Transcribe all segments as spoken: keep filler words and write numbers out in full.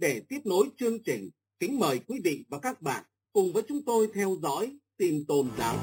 Để tiếp nối chương trình, kính mời quý vị và các bạn cùng với chúng tôi theo dõi tin tôn giáo.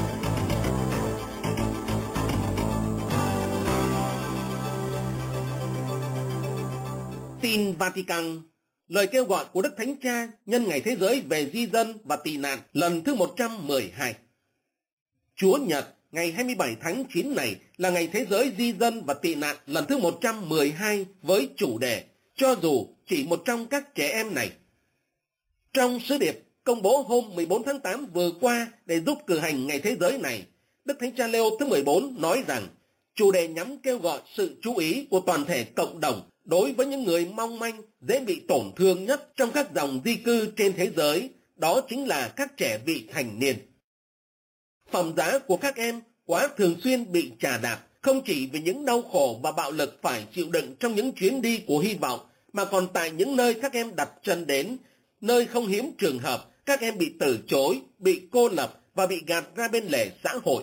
Tin Vatican, lời kêu gọi của Đức Thánh Cha nhân Ngày Thế giới về di dân và tị nạn lần thứ một trăm mười hai. Chúa Nhật, ngày hai mươi bảy tháng chín này là Ngày Thế giới di dân và tị nạn lần thứ một trăm mười hai với chủ đề Cho dù chỉ một trong các trẻ em này. Trong sứ điệp công bố hôm mười bốn tháng tám vừa qua để giúp cử hành Ngày Thế giới này, Đức Thánh Cha Leo thứ mười bốn nói rằng chủ đề nhắm kêu gọi sự chú ý của toàn thể cộng đồng đối với những người mong manh, dễ bị tổn thương nhất trong các dòng di cư trên thế giới, đó chính là các trẻ vị thành niên. Phẩm giá của các em quá thường xuyên bị chà đạp, không chỉ vì những đau khổ và bạo lực phải chịu đựng trong những chuyến đi của hy vọng, mà còn tại những nơi các em đặt chân đến, nơi không hiếm trường hợp các em bị từ chối, bị cô lập và bị gạt ra bên lề xã hội.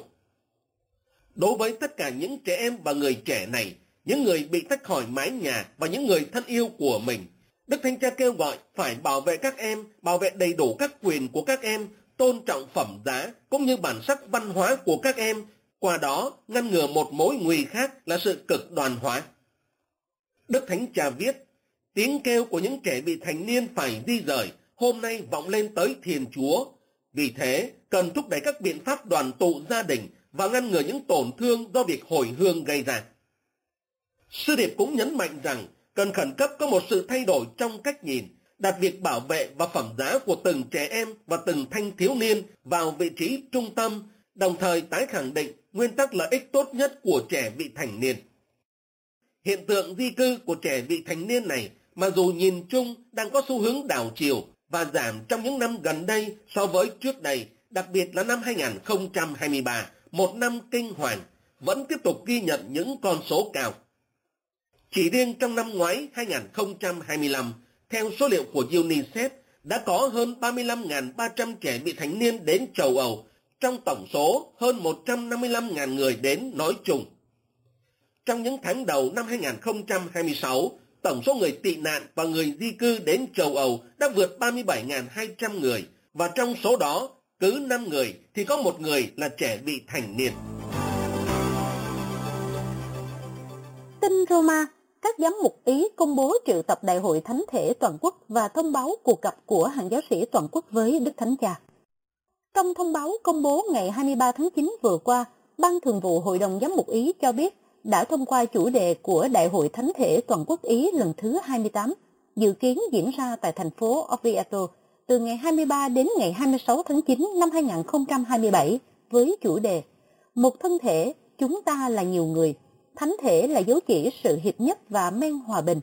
Đối với tất cả những trẻ em và người trẻ này, những người bị tách khỏi mái nhà và những người thân yêu của mình, Đức Thánh Cha kêu gọi phải bảo vệ các em, bảo vệ đầy đủ các quyền của các em, tôn trọng phẩm giá cũng như bản sắc văn hóa của các em, qua đó ngăn ngừa một mối nguy khác là sự cực đoan hóa. Đức Thánh Cha viết, tiếng kêu của những trẻ vị thành niên phải di rời hôm nay vọng lên tới Thiên Chúa. Vì thế, cần thúc đẩy các biện pháp đoàn tụ gia đình và ngăn ngừa những tổn thương do việc hồi hương gây ra. Sứ điệp cũng nhấn mạnh rằng cần khẩn cấp có một sự thay đổi trong cách nhìn, đặt việc bảo vệ và phẩm giá của từng trẻ em và từng thanh thiếu niên vào vị trí trung tâm, đồng thời tái khẳng định nguyên tắc lợi ích tốt nhất của trẻ vị thành niên. Hiện tượng di cư của trẻ vị thành niên này, mà dù nhìn chung đang có xu hướng đảo chiều và giảm trong những năm gần đây so với trước đây, đặc biệt là năm hai không hai ba, một năm kinh hoàng, vẫn tiếp tục ghi nhận những con số cao. Chỉ riêng trong năm ngoái hai không hai lăm, theo số liệu của UNICEF, đã có hơn ba mươi lăm nghìn ba trăm trẻ vị thành niên đến châu Âu, trong tổng số hơn một trăm năm mươi lăm nghìn người đến nói chung. Trong những tháng đầu năm hai không hai sáu, tổng số người tị nạn và người di cư đến châu Âu đã vượt ba mươi bảy nghìn hai trăm người, và trong số đó, cứ năm người thì có một người là trẻ vị thành niên. Tin Roma, các giám mục Ý công bố triệu tập Đại hội Thánh thể toàn quốc và thông báo cuộc gặp của hàng giáo sĩ toàn quốc với Đức Thánh Cha. Trong thông báo công bố ngày hai mươi ba tháng chín vừa qua, Ban Thường vụ Hội đồng Giám mục Ý cho biết đã thông qua chủ đề của Đại hội Thánh thể toàn quốc Ý lần thứ hai mươi tám, dự kiến diễn ra tại thành phố Oviedo từ ngày hai mươi ba đến ngày hai mươi sáu tháng chín năm hai không hai bảy với chủ đề Một thân thể, chúng ta là nhiều người. Thánh thể là dấu chỉ sự hiệp nhất và men hòa bình.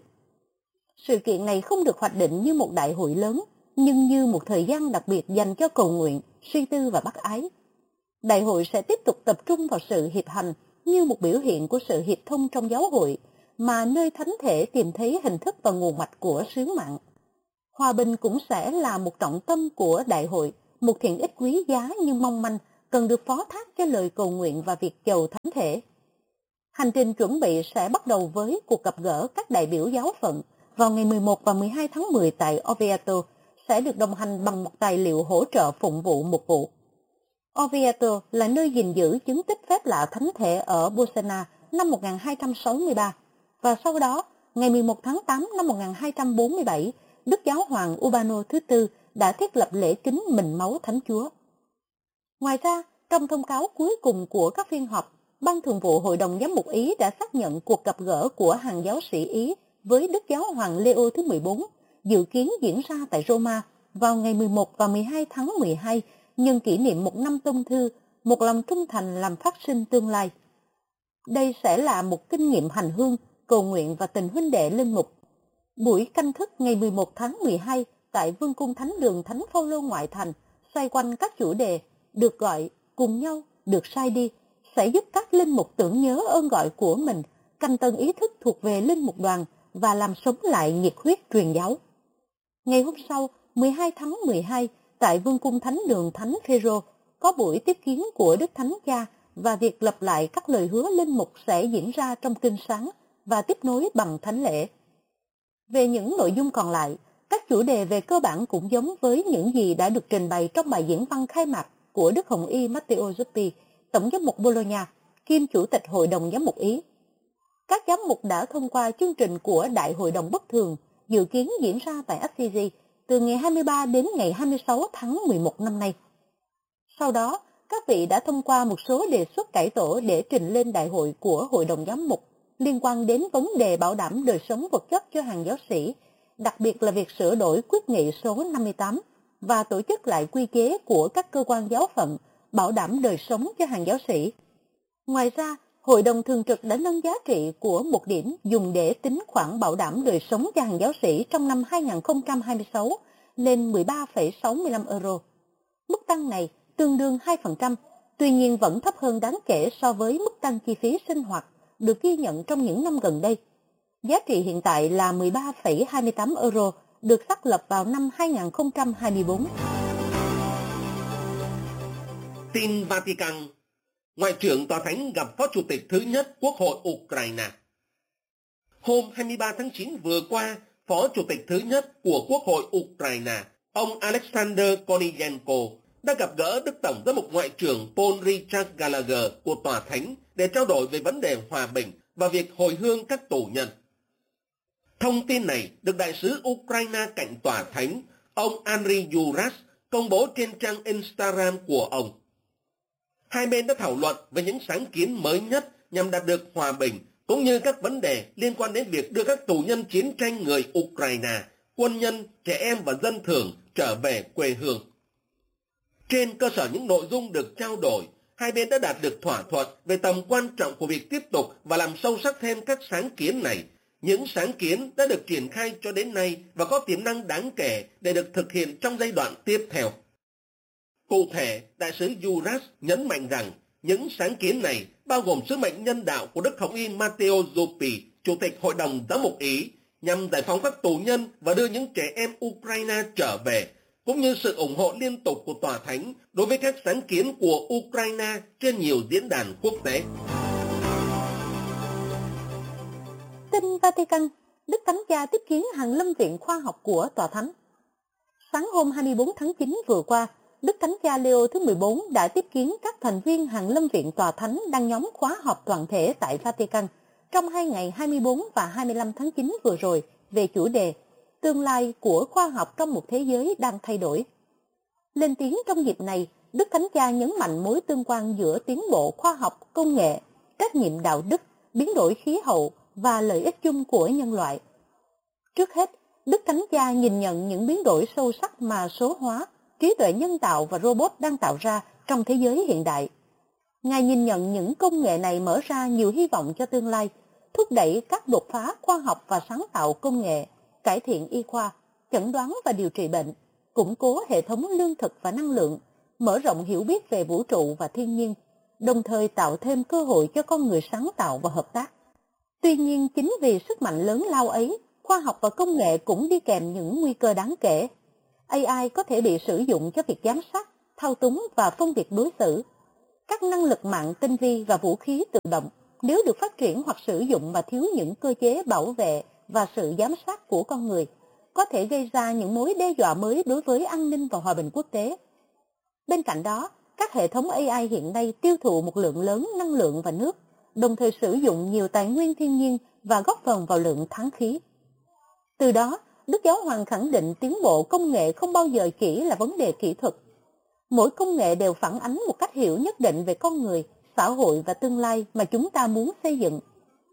Sự kiện này không được hoạch định như một đại hội lớn, nhưng như một thời gian đặc biệt dành cho cầu nguyện, suy tư và bác ái. Đại hội sẽ tiếp tục tập trung vào sự hiệp hành như một biểu hiện của sự hiệp thông trong giáo hội, mà nơi thánh thể tìm thấy hình thức và nguồn mạch của sứ mạng. Hòa bình cũng sẽ là một trọng tâm của đại hội, một thiện ích quý giá nhưng mong manh, cần được phó thác cho lời cầu nguyện và việc chầu thánh thể. Hành trình chuẩn bị sẽ bắt đầu với cuộc gặp gỡ các đại biểu giáo phận vào ngày mười một và mười hai tháng mười tại Oviedo, sẽ được đồng hành bằng một tài liệu hỗ trợ phụng vụ mục vụ. Oviedo là nơi gìn giữ chứng tích phép lạ thánh thể ở Bolsena năm một nghìn hai trăm sáu mươi ba, và sau đó, ngày mười một tháng tám năm một nghìn hai trăm bốn mươi bảy, Đức Giáo hoàng Urbano thứ tư đã thiết lập lễ kính mình máu Thánh Chúa. Ngoài ra, trong thông cáo cuối cùng của các phiên họp, Ban Thường vụ Hội đồng Giám mục Ý đã xác nhận cuộc gặp gỡ của hàng giáo sĩ Ý với Đức Giáo hoàng Leo thứ mười bốn, dự kiến diễn ra tại Roma vào ngày mười một và mười hai tháng mười hai, nhân kỷ niệm một năm tông thư, một lòng trung thành làm phát sinh tương lai. Đây sẽ là một kinh nghiệm hành hương, cầu nguyện và tình huynh đệ linh mục. Buổi canh thức ngày mười một tháng mười hai tại Vương cung Thánh đường Thánh Phaolô ngoại thành, xoay quanh các chủ đề được gọi, cùng nhau, được sai đi, sẽ giúp các linh mục tưởng nhớ ơn gọi của mình, canh tân ý thức thuộc về linh mục đoàn và làm sống lại nhiệt huyết truyền giáo. Ngày hôm sau, mười hai tháng mười hai, tại Vương cung Thánh đường Thánh Phêrô, có buổi tiếp kiến của Đức Thánh Cha và việc lặp lại các lời hứa linh mục sẽ diễn ra trong kinh sáng và tiếp nối bằng thánh lễ. Về những nội dung còn lại, Các chủ đề về cơ bản cũng giống với những gì đã được trình bày trong bài diễn văn khai mạc của Đức Hồng Y Matteo Zuppi, Tổng giám mục Bologna, kiêm Chủ tịch Hội đồng Giám mục Ý. Các giám mục đã thông qua chương trình của Đại hội đồng bất thường dự kiến diễn ra tại Assisi từ ngày hai mươi ba đến ngày hai mươi sáu tháng mười một năm nay. Sau đó, các vị đã thông qua một số đề xuất cải tổ để trình lên đại hội của Hội đồng Giám mục liên quan đến vấn đề bảo đảm đời sống vật chất cho hàng giáo sĩ, đặc biệt là việc sửa đổi quyết nghị số năm mươi tám và tổ chức lại quy chế của các cơ quan giáo phận bảo đảm đời sống cho hàng giáo sĩ. Ngoài ra, Hội đồng Thường trực đã nâng giá trị của một điểm dùng để tính khoản bảo đảm đời sống cho hàng giáo sĩ trong năm hai nghìn không trăm hai mươi sáu lên mười ba phẩy sáu mươi lăm euro. Mức tăng này tương đương hai phần trăm, tuy nhiên vẫn thấp hơn đáng kể so với mức tăng chi phí sinh hoạt được ghi nhận trong những năm gần đây. Giá trị hiện tại là mười ba phẩy hai mươi tám euro, được xác lập vào năm hai nghìn không trăm hai mươi tư. Tin Vatican. Ngoại trưởng Tòa Thánh gặp Phó Chủ tịch thứ nhất Quốc hội Ukraine. Hôm hai mươi ba tháng chín vừa qua, Phó Chủ tịch thứ nhất của Quốc hội Ukraine, ông Alexander Kononenko, đã gặp gỡ Đức Tổng giám mục Ngoại trưởng Paul Richard Gallagher của Tòa Thánh để trao đổi về vấn đề hòa bình và việc hồi hương các tù nhân. Thông tin này được Đại sứ Ukraine cạnh Tòa Thánh, ông Andriy Yuras, công bố trên trang Instagram của ông. Hai bên đã thảo luận về những sáng kiến mới nhất nhằm đạt được hòa bình, cũng như các vấn đề liên quan đến việc đưa các tù nhân chiến tranh người Ukraine, quân nhân, trẻ em và dân thường trở về quê hương. Trên cơ sở những nội dung được trao đổi, hai bên đã đạt được thỏa thuận về tầm quan trọng của việc tiếp tục và làm sâu sắc thêm các sáng kiến này. Những sáng kiến đã được triển khai cho đến nay và có tiềm năng đáng kể để được thực hiện trong giai đoạn tiếp theo. Cụ thể, Đại sứ Yuras nhấn mạnh rằng những sáng kiến này bao gồm sứ mệnh nhân đạo của Đức Hồng Y Matteo Zuppi, Chủ tịch Hội đồng Giám mục Ý, nhằm giải phóng các tù nhân và đưa những trẻ em Ukraine trở về, cũng như sự ủng hộ liên tục của Tòa Thánh đối với các sáng kiến của Ukraine trên nhiều diễn đàn quốc tế. Tin Vatican, Đức Thánh Cha tiếp kiến Hàn Lâm Viện Khoa học của Tòa Thánh. Sáng hôm hai mươi tư tháng chín vừa qua, Đức Thánh Cha Leo thứ mười bốn đã tiếp kiến các thành viên Hàn Lâm Viện Tòa Thánh đang nhóm khóa họp toàn thể tại Vatican trong hai ngày hai mươi tư và hai mươi lăm tháng chín vừa rồi về chủ đề Tương lai của khoa học trong một thế giới đang thay đổi. Lên tiếng trong dịp này, Đức Thánh Cha nhấn mạnh mối tương quan giữa tiến bộ khoa học, công nghệ, trách nhiệm đạo đức, biến đổi khí hậu và lợi ích chung của nhân loại. Trước hết, Đức Thánh Cha nhìn nhận những biến đổi sâu sắc mà số hóa, trí tuệ nhân tạo và robot đang tạo ra trong thế giới hiện đại. Ngài nhìn nhận những công nghệ này mở ra nhiều hy vọng cho tương lai, thúc đẩy các đột phá khoa học và sáng tạo công nghệ, cải thiện y khoa, chẩn đoán và điều trị bệnh, củng cố hệ thống lương thực và năng lượng, mở rộng hiểu biết về vũ trụ và thiên nhiên, đồng thời tạo thêm cơ hội cho con người sáng tạo và hợp tác. Tuy nhiên, chính vì sức mạnh lớn lao ấy, khoa học và công nghệ cũng đi kèm những nguy cơ đáng kể. a i có thể bị sử dụng cho việc giám sát, thao túng và phân biệt đối xử. Các năng lực mạng tinh vi và vũ khí tự động, nếu được phát triển hoặc sử dụng mà thiếu những cơ chế bảo vệ và sự giám sát của con người, có thể gây ra những mối đe dọa mới đối với an ninh và hòa bình quốc tế. Bên cạnh đó, các hệ thống a i hiện nay tiêu thụ một lượng lớn năng lượng và nước, đồng thời sử dụng nhiều tài nguyên thiên nhiên và góp phần vào lượng tháng khí. Từ đó, Đức Giáo Hoàng khẳng định tiến bộ công nghệ không bao giờ chỉ là vấn đề kỹ thuật. Mỗi công nghệ đều phản ánh một cách hiểu nhất định về con người, xã hội và tương lai mà chúng ta muốn xây dựng.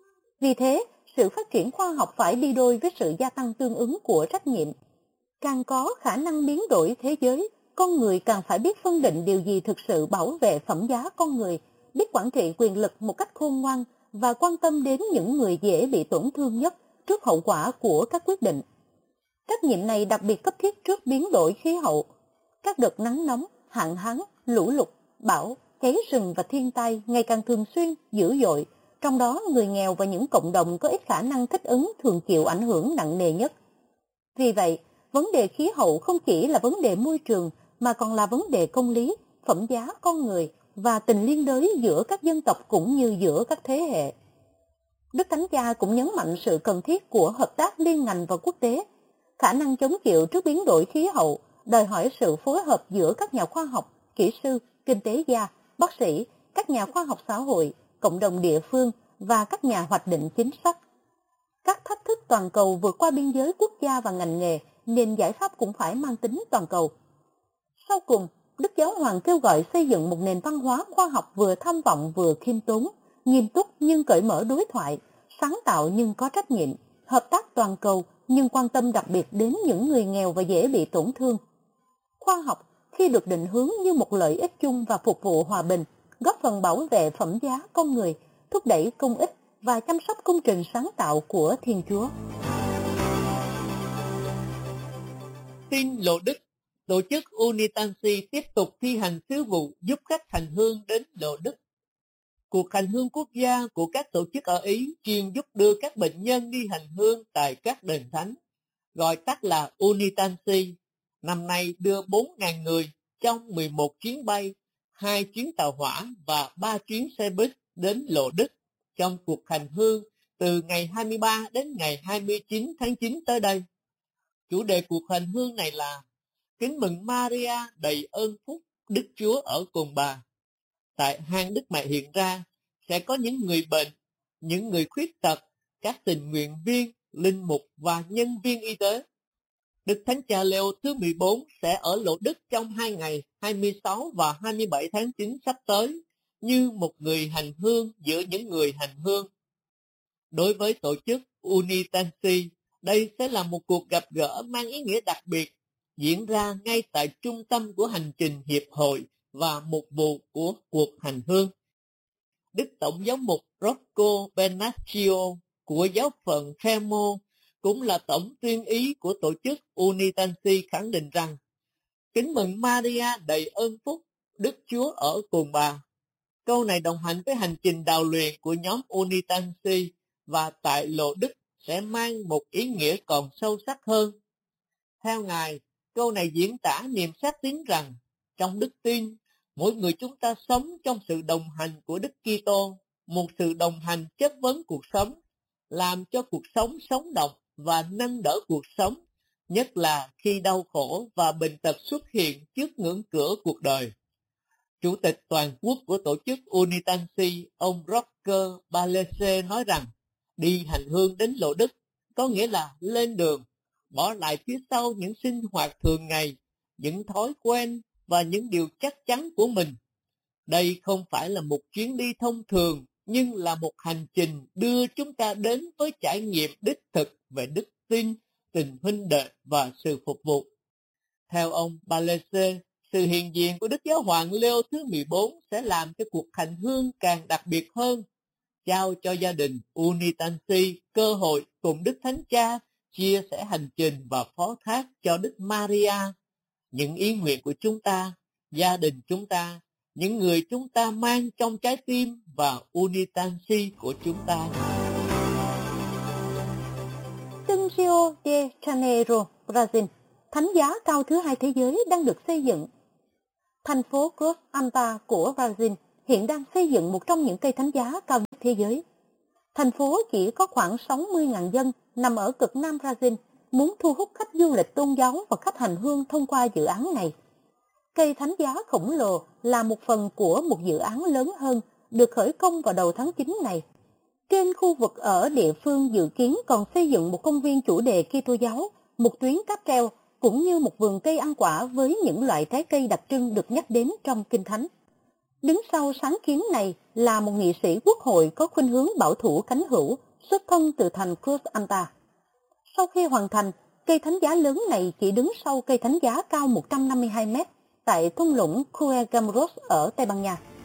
Vì thế, sự phát triển khoa học phải đi đôi với sự gia tăng tương ứng của trách nhiệm. Càng có khả năng biến đổi thế giới, con người càng phải biết phân định điều gì thực sự bảo vệ phẩm giá con người, biết quản trị quyền lực một cách khôn ngoan và quan tâm đến những người dễ bị tổn thương nhất trước hậu quả của các quyết định. Trách nhiệm này đặc biệt cấp thiết trước biến đổi khí hậu. Các đợt nắng nóng, hạn hán, lũ lụt, bão, cháy rừng và thiên tai ngày càng thường xuyên, dữ dội, trong đó người nghèo và những cộng đồng có ít khả năng thích ứng thường chịu ảnh hưởng nặng nề nhất. Vì vậy, vấn đề khí hậu không chỉ là vấn đề môi trường mà còn là vấn đề công lý, phẩm giá con người và tình liên đới giữa các dân tộc cũng như giữa các thế hệ. Đức Thánh Cha cũng nhấn mạnh sự cần thiết của hợp tác liên ngành và quốc tế. khả năng chống chịu trước biến đổi khí hậu đòi hỏi sự phối hợp giữa các nhà khoa học, kỹ sư, kinh tế gia, bác sĩ, các nhà khoa học xã hội, cộng đồng địa phương và các nhà hoạch định chính sách. Các thách thức toàn cầu vượt qua biên giới quốc gia và ngành nghề nên giải pháp cũng phải mang tính toàn cầu. Sau cùng, Đức Giáo Hoàng kêu gọi xây dựng một nền văn hóa khoa học vừa tham vọng vừa khiêm tốn, nghiêm túc nhưng cởi mở đối thoại, sáng tạo nhưng có trách nhiệm, hợp tác toàn cầu nhưng quan tâm đặc biệt đến những người nghèo và dễ bị tổn thương. Khoa học khi được định hướng như một lợi ích chung và phục vụ hòa bình, góp phần bảo vệ phẩm giá con người, thúc đẩy công ích và chăm sóc công trình sáng tạo của Thiên Chúa. Tin Lộ Đức, tổ chức Unitansi tiếp tục thi hành sứ vụ giúp khách hành hương đến Lộ Đức. Cuộc hành hương quốc gia của các tổ chức ở Ý chuyên giúp đưa các bệnh nhân đi hành hương tại các đền thánh, gọi tắt là Unitansi, năm nay đưa bốn nghìn người trong mười một chuyến bay, hai chuyến tàu hỏa và ba chuyến xe buýt đến Lộ Đức trong cuộc hành hương từ ngày hai mươi ba đến ngày hai mươi chín tháng chín tới đây. Chủ đề cuộc hành hương này là Kính mừng Maria đầy ơn phúc, Đức Chúa ở cùng bà. Tại hang Đức Mẹ hiện ra sẽ có những người bệnh, những người khuyết tật, các tình nguyện viên, linh mục và nhân viên y tế. Đức Thánh Cha Leo thứ mười bốn sẽ ở Lộ Đức trong hai ngày hai mươi sáu và hai mươi bảy tháng chín sắp tới, như một người hành hương giữa những người hành hương. Đối với tổ chức Unitansi, đây sẽ là một cuộc gặp gỡ mang ý nghĩa đặc biệt, diễn ra ngay tại trung tâm của hành trình hiệp hội và mục vụ của cuộc hành hương. Đức Tổng giám mục Rocco Bernaccio của giáo phận Fermo cũng là tổng tuyên ý của tổ chức Unitansi khẳng định rằng Kính mừng Maria đầy ơn phúc, Đức Chúa ở cùng bà. Câu này đồng hành với hành trình đào luyện của nhóm Unitansi và tại Lộ Đức sẽ mang một ý nghĩa còn sâu sắc hơn. Theo Ngài, câu này diễn tả niềm xác tín rằng trong đức tin, mỗi người chúng ta sống trong sự đồng hành của Đức Kitô, một sự đồng hành chất vấn cuộc sống, làm cho cuộc sống sống động và nâng đỡ cuộc sống, nhất là khi đau khổ và bệnh tật xuất hiện trước ngưỡng cửa cuộc đời. Chủ tịch toàn quốc của tổ chức Unitansi, ông Roger Balese nói rằng, đi hành hương đến Lộ Đức có nghĩa là lên đường, bỏ lại phía sau những sinh hoạt thường ngày, những thói quen và những điều chắc chắn của mình. Đây không phải là một chuyến đi thông thường, nhưng là một hành trình đưa chúng ta đến với trải nghiệm đích thực về đức tin, tình huynh đệ và sự phục vụ. Theo ông Balese, sự hiện diện của Đức Giáo hoàng Leo thứ mười bốn sẽ làm cho cuộc hành hương càng đặc biệt hơn, trao cho gia đình Unitansi cơ hội cùng Đức Thánh Cha chia sẻ hành trình và phó thác cho Đức Maria những ý nguyện của chúng ta, gia đình chúng ta, những người chúng ta mang trong trái tim và Unitansi của chúng ta. Sân Rio de Janeiro, Brazil, thánh giá cao thứ hai thế giới đang được xây dựng. Thành phố Cruz Alta của Brazil hiện đang xây dựng một trong những cây thánh giá cao nhất thế giới. Thành phố chỉ có khoảng sáu mươi nghìn dân, nằm ở cực nam Brazil, muốn thu hút khách du lịch tôn giáo và khách hành hương thông qua dự án này. Cây thánh giá khổng lồ là một phần của một dự án lớn hơn, được khởi công vào đầu tháng chín này. Trên khu vực ở địa phương dự kiến còn xây dựng một công viên chủ đề Kitô giáo, một tuyến cáp treo, cũng như một vườn cây ăn quả với những loại trái cây đặc trưng được nhắc đến trong Kinh Thánh. Đứng sau sáng kiến này là một nghị sĩ quốc hội có khuynh hướng bảo thủ cánh hữu, xuất thân từ thành Cruz Alta. Sau khi hoàn thành, cây thánh giá lớn này chỉ đứng sau cây thánh giá cao một trăm năm mươi hai mét tại thung lũng Cuegamoros ở Tây Ban Nha.